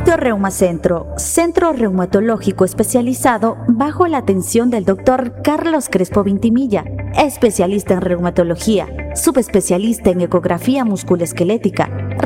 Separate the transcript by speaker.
Speaker 1: Ortoreumacentro, centro reumatológico especializado bajo la atención del Dr. Carlos Crespo Vintimilla, especialista en reumatología, subespecialista en ecografía musculoesquelética,